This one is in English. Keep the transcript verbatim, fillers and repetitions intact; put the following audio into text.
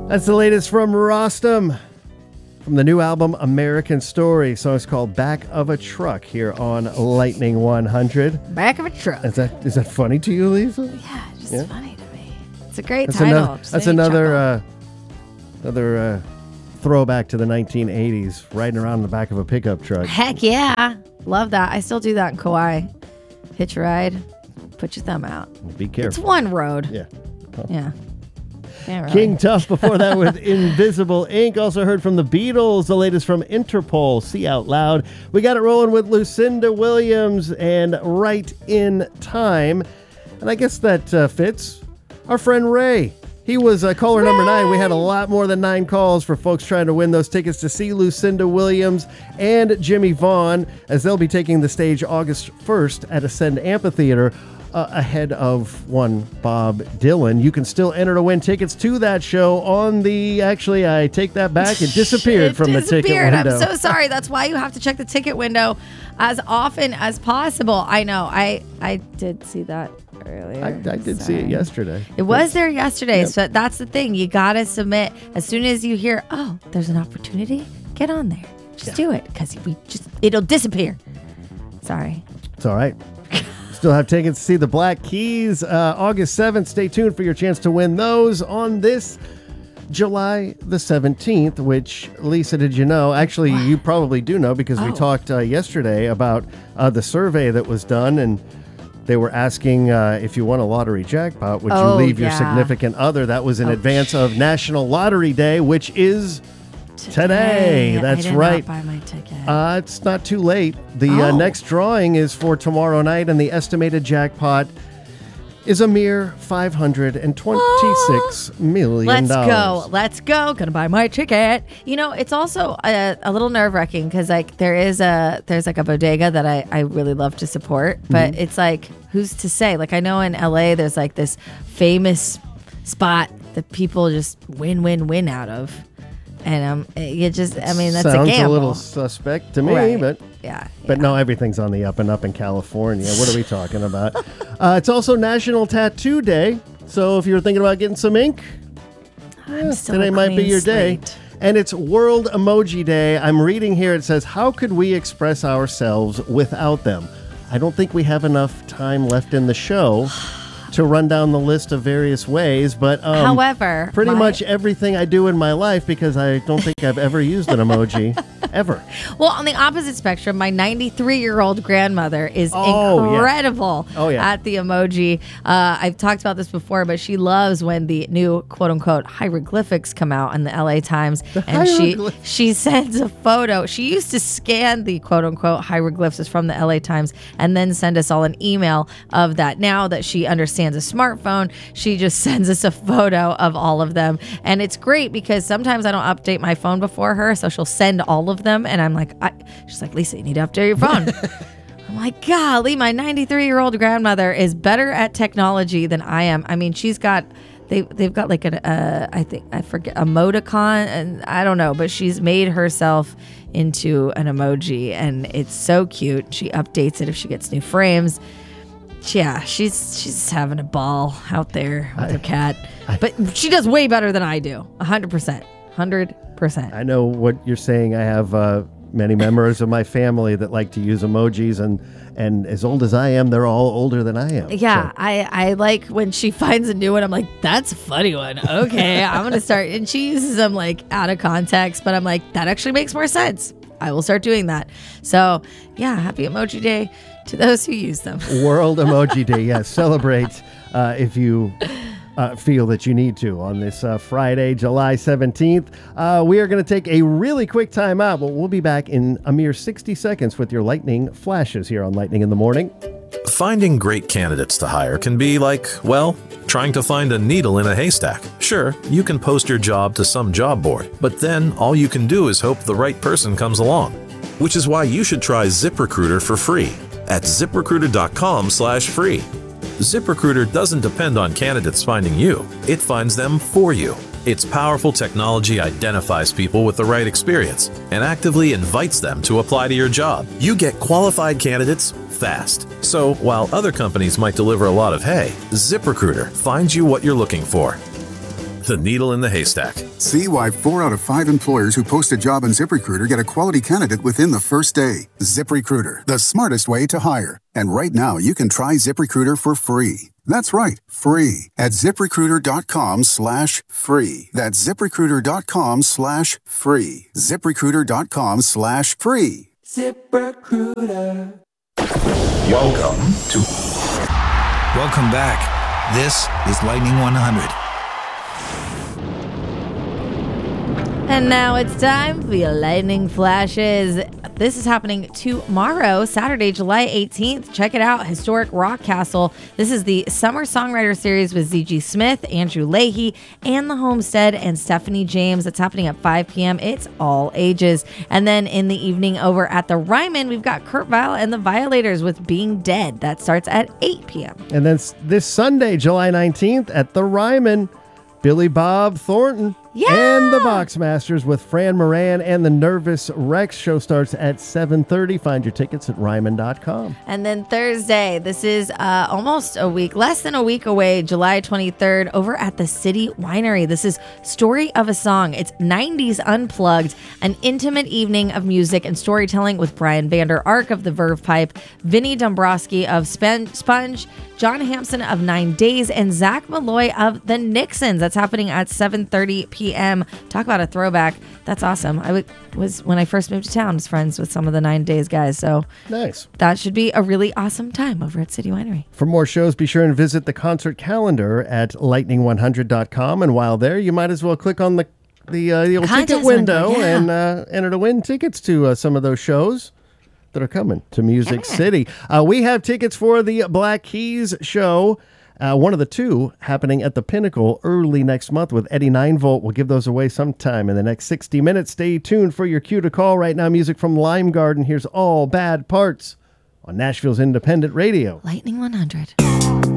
That's the latest from Rostam from the new album American Story. The song is called Back of a Truck here on Lightning one hundred. Back of a truck. Is that is that funny to you, Lisa? Yeah, just Yeah. funny to me. It's a great That's title. another, Just that's made me another, chuckle. uh, another uh, throwback to the nineteen eighties, riding around in the back of a pickup truck. Heck yeah. Love that. I still do that in Kauai. Hitch a ride. Put your thumb out. Be It's careful. one road. Yeah. Yeah. Can't really. King Tough before that with Invisible Ink. Also heard from the Beatles, the latest from Interpol, See Out Loud. We got it rolling with Lucinda Williams and Right in Time. And I guess that uh, fits our friend Ray. He was uh, caller number nine. We had a lot more than nine calls for folks trying to win those tickets to see Lucinda Williams and Jimmy Vaughn as they'll be taking the stage August first at Ascend Amphitheater. Uh, ahead of one Bob Dylan. You can still enter to win tickets to that show on the, actually, I take that back. It disappeared It from disappeared. the ticket window. I'm so sorry. That's why you have to check the ticket window as often as possible. I know. I I did see that earlier. I, I did see Sorry. it yesterday. It was there yesterday. Yep. So that's the thing. You got to submit as soon as you hear, oh, there's an opportunity. Get on there. Just Yeah. do it because we just, it'll disappear. Sorry. It's all right. Still have tickets to see the Black Keys uh, August seventh. Stay tuned for your chance to win those on this July the seventeenth, which, Lisa, did you know? Actually, you probably do know because we Oh. talked uh, yesterday about uh, the survey that was done, and they were asking uh, if you won a lottery jackpot, would Oh, you leave your yeah. significant other? That was in Oh, advance of National Lottery Day, which is today. I That's did right. Not buy my ticket. Uh, it's not too late. The uh, Oh. next drawing is for tomorrow night, and the estimated jackpot is a mere five hundred twenty-six million Let's dollars. go. Let's go. Gonna buy my ticket. You know, it's also a, a little nerve wracking because like there is a there's like a bodega that I, I really love to support, but Mm-hmm. it's like who's to say? Like I know in L A there's like this famous spot that people just win win win out of, and um you just I mean that's Sounds a gamble. little suspect to me, Right. but yeah. but no, everything's on the up and up in California. What are we talking about? uh, it's also National Tattoo Day, so if you're thinking about getting some ink, I'm still today a might be clean your day. slate. And it's World Emoji Day. I'm reading here, it says, how could we express ourselves without them? I don't think we have enough time left in the show to run down the list of various ways, but um, However, pretty my- much everything I do in my life, because I don't think I've ever used an emoji, ever. Well, on the opposite spectrum, my ninety-three-year-old grandmother is Oh, yeah. incredible Oh, yeah. at the emoji. Uh, I've talked about this before, but she loves when the new quote-unquote hieroglyphics come out in the L A Times, and she hieroglyph- she sends a photo. She used to scan the quote-unquote hieroglyphs from the L A Times and then send us all an email of that. Now that she understands a smartphone, she just sends us a photo of all of them, and it's great because sometimes I don't update my phone before her, so she'll send all of them, and I'm like, I, she's like, Lisa, you need to update your phone. I'm like, golly, my ninety-three-year-old grandmother is better at technology than I am. I mean, she's got they they've got like an uh, I think I forget emoticon, and I don't know, but she's made herself into an emoji, and it's so cute. She updates it if she gets new frames. Yeah, she's she's having a ball out there with her cat, but she does way better than I do. A hundred percent, hundred percent. I know what you're saying. I have uh, many members of my family that like to use emojis, and, and as old as I am, they're all older than I am. Yeah, So- I, I like when she finds a new one, I'm like, that's a funny one. Okay, I'm going to start. And she uses them like out of context, but I'm like, that actually makes more sense. I will start doing that. So, yeah, happy Emoji Day to those who use them. World Emoji Day. Yes, celebrate uh, if you uh, feel that you need to on this uh, Friday, July seventeenth. Uh, we are going to take a really quick time out, but we'll be back in a mere sixty seconds with your lightning flashes here on Lightning in the Morning. Finding great candidates to hire can be like, well, trying to find a needle in a haystack. Sure, you can post your job to some job board, but then all you can do is hope the right person comes along. Which is why you should try ZipRecruiter for free at ziprecruiter.com slash free. ZipRecruiter doesn't depend on candidates finding you. It finds them for you. Its powerful technology identifies people with the right experience and actively invites them to apply to your job. You get qualified candidates fast. So while other companies might deliver a lot of hay, ZipRecruiter finds you what you're looking for. The needle in the haystack. See why four out of five employers who post a job on ZipRecruiter get a quality candidate within the first day. ZipRecruiter, the smartest way to hire. And right now, you can try ZipRecruiter for free. That's right, free at ZipRecruiter.com slash free. That's ZipRecruiter.com slash free. ZipRecruiter.com slash free. ZipRecruiter. Welcome to. Welcome back. This is Lightning one hundred. And now it's time for your lightning flashes. This is happening tomorrow, Saturday, July eighteenth. Check it out, Historic Rock Castle. This is the Summer Songwriter Series with Z G Smith, Andrew Leahy, Ann the Homestead, and Stephanie James. It's happening at five p.m. It's all ages. And then in the evening over at the Ryman, we've got Kurt Vile and the Violators with Being Dead. That starts at eight p.m. And then s- this Sunday, July nineteenth, at the Ryman, Billy Bob Thornton Yeah! and the Boxmasters with Fran Moran and the Nervous Rex. Show starts at seven thirty. Find your tickets at ryman dot com. And then Thursday, this is uh, almost a week, less than a week away, July twenty-third, over at the City Winery. This is Story of a Song. It's nineties Unplugged, an intimate evening of music and storytelling with Brian Vander Ark of the Verve Pipe, Vinny Dombrowski of Spen- Sponge, John Hampson of Nine Days, and Zach Malloy of the Nixons. That's happening at seven thirty p.m. Talk about a throwback. That's awesome. I w- was, when I first moved to town, was friends with some of the Nine Days guys, so Nice. that should be a really awesome time over at City Winery. For more shows, be sure and visit the concert calendar at lightning one hundred dot com. And while there, you might as well click on the the, uh, the old Contest ticket window window, yeah. and uh, enter to win tickets to uh, some of those shows that are coming to Music Yeah. City. Uh, we have tickets for the Black Keys show. Uh, one of the two happening at the Pinnacle early next month with Eddie nine volt. We'll give those away sometime in the next sixty minutes. Stay tuned for your cue to call. Right now, music from Lime Garden. Here's All Bad Parts on Nashville's Independent Radio. Lightning one hundred.